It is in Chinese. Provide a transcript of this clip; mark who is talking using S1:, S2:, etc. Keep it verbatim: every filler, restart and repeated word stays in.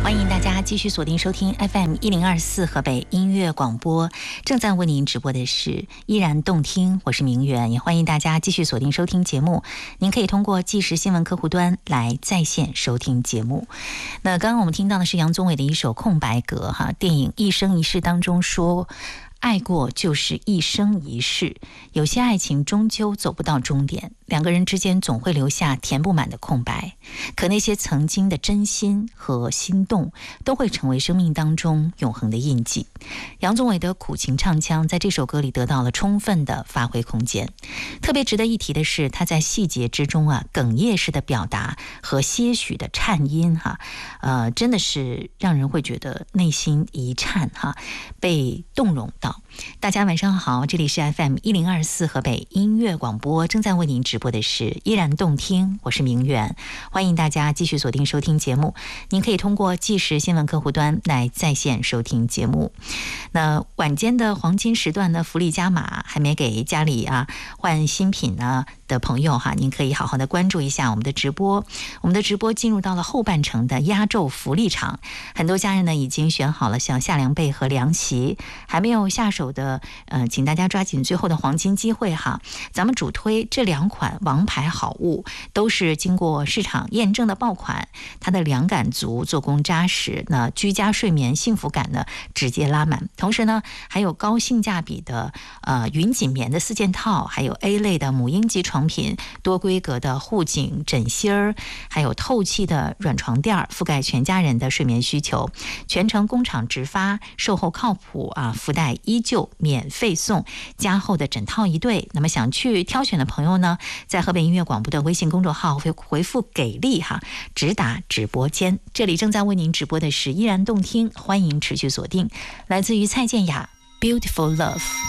S1: 欢迎大家继续锁定收听 F M 一零二四河北音乐广播，正在为您直播的是依然动听，我是明媛，也欢迎大家继续锁定收听节目。您可以通过即时新闻客户端来在线收听节目。那刚刚我们听到的是杨宗纬的一首《空白格》哈，电影《一生一世》当中说，爱过就是一生一世，有些爱情终究走不到终点，两个人之间总会留下填不满的空白，可那些曾经的真心和心动都会成为生命当中永恒的印记。杨宗纬的苦情唱腔在这首歌里得到了充分的发挥空间。特别值得一提的是，他在细节之中啊，哽咽式的表达和些许的颤音哈、啊，呃，真的是让人会觉得内心一颤哈、啊，被动容到。大家晚上好，这里是 F M 一零二四河北音乐广播，正在为您直播的是依然动听，我是明媛，欢迎大家继续锁定收听节目。您可以通过即时新闻客户端来在线收听节目。那晚间的黄金时段呢，福利加码，还没给家里啊换新品呢的朋友哈，您可以好好的关注一下我们的直播。我们的直播进入到了后半程的压轴福利场，很多家人呢已经选好了像夏凉被和凉席，还没有下手的，呃，请大家抓紧最后的黄金机会哈。咱们主推这两款王牌好物，都是经过市场验证的爆款，它的凉感足，做工扎实，那居家睡眠幸福感呢直接拉满。同时呢，还有高性价比的呃云锦棉的四件套，还有 A 类的母婴级床品，多规格的护颈枕芯儿，还有透气的软床垫，覆盖全家人的睡眠需求，全程工厂直发，售后靠谱啊，福袋依旧免费送，加厚的枕套一对。那么想去挑选的朋友呢，在河北音乐广播的微信公众号会回复给力哈，直达直播间。这里正在为您直播的是依然动听，欢迎持续锁定，来自于蔡健雅 Beautiful Love。